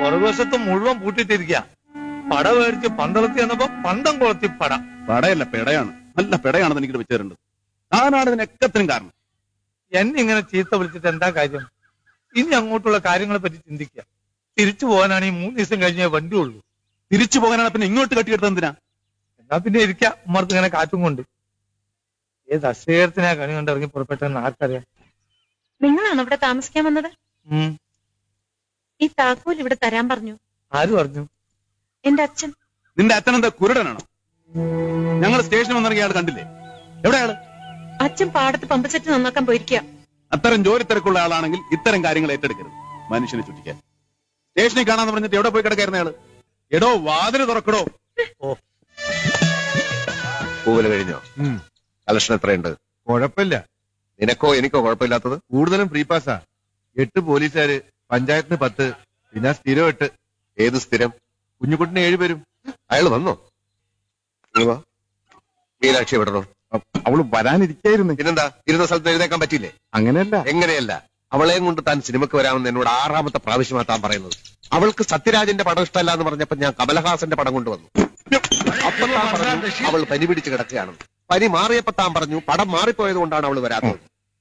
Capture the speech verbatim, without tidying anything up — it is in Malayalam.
പുറകുവശത്ത് മുഴുവൻ പൂട്ടിട്ടിരിക്കുക. പട മേടിച്ച് പന്തളത്തി വന്നപ്പോ പന്തം കൊളത്തി പട. പടയല്ല പെടയാണ്, നല്ല പെടയാണെന്ന് എനിക്ക് വെച്ചു തരേണ്ടത്. താനാണ് ഇതിനൊക്കത്തിനും കാരണം. എന്നെ ഇങ്ങനെ ചീത്ത വിളിച്ചിട്ട് എന്താ കാര്യം? ഇനി അങ്ങോട്ടുള്ള കാര്യങ്ങളെ പറ്റി ചിന്തിക്കുക. തിരിച്ചു പോകാനാണ് ഈ മൂന്ന് ദിവസം കഴിഞ്ഞേ വണ്ടി ഉള്ളൂ. തിരിച്ചു പോകാനാണ് പിന്നെ ഇങ്ങോട്ട് കെട്ടിയെടുത്തത് എന്തിനാ? എന്നാ പിന്നെ ഇരിക്കാം. ഉമ്മർത്ത് ഇങ്ങനെ കാറ്റും കൊണ്ട്. ഏത് അശ്വേരത്തിനാ കണി കൊണ്ട് ഇറങ്ങി പുറപ്പെട്ടെന്ന് ആർക്കറിയാം. നിങ്ങളാണ് ഇവിടെ താമസിക്കാൻ വന്നത്? ഉം ഈ താക്കോൽ ഇവിടെ തരാൻ പറഞ്ഞു. ആര് പറഞ്ഞു? എന്റെ അച്ഛൻ. നിന്റെ അച്ഛനെന്താ കുരുടനാണോ? ഞങ്ങൾ സ്റ്റേഷനിൽ വന്നിറങ്ങിയ ആൾ കണ്ടില്ലേ? എവിടെയാള്? അച്ഛൻ പാടത്ത് പമ്പസെറ്റ് നന്നാക്കാൻ പോയിരിക്കുക. അത്തരം ജോലി തിരക്കുള്ള ആളാണെങ്കിൽ ഇത്തരം കാര്യങ്ങൾ ഏറ്റെടുക്കരുത്. മനുഷ്യനെ ചുറ്റിക്കാൻ സ്റ്റേഷനിൽ കാണാന്ന് പറഞ്ഞിട്ട് എവിടെ പോയി കിടക്കായിരുന്ന ആള്? എടോ വാതില് തുറക്കടോ. ഓ പൂവല് കഴിഞ്ഞോ? കളക്ഷൻ എത്രയുണ്ട്? കുഴപ്പമില്ല. നിനക്കോ എനിക്കോ കുഴപ്പമില്ലാത്തത്? കൂടുതലും ഫ്രീ പാസ്സാ. എട്ട് പോലീസുകാര്, പഞ്ചായത്തിന് പത്ത്, പിന്നെ സ്ഥിരം എട്ട്. ഏത് സ്ഥിരം? കുഞ്ഞുകുട്ടിന് ഏഴ് പേരും. അയാൾ വന്നോ? മീനാക്ഷി വിടണോ? അവള് വരാനിരിക്കായിരുന്നു. പിന്നെന്താ, ഇരുന്ന സ്ഥലത്ത് എഴുതേക്കാൻ പറ്റില്ലേ? അങ്ങനെയല്ല. എങ്ങനെയല്ല? അവളെയും കൊണ്ട് താൻ സിനിമക്ക് വരാമെന്ന് എന്നോട് ആറാമത്തെ പ്രാവശ്യമാ താൻ പറയുന്നത്. അവൾക്ക് സത്യരാജന്റെ പടം ഇഷ്ടമല്ല എന്ന് പറഞ്ഞപ്പോ ഞാൻ കമലഹാസന്റെ പടം കൊണ്ടുവന്നു. അപ്പൊ താൻ പറഞ്ഞു അവൾ പനി പിടിച്ച് കിടക്കുകയാണെന്ന്. പനി മാറിയപ്പോ താൻ പറഞ്ഞു പടം മാറിപ്പോയത് കൊണ്ടാണ് അവൾ വരാത്തത്.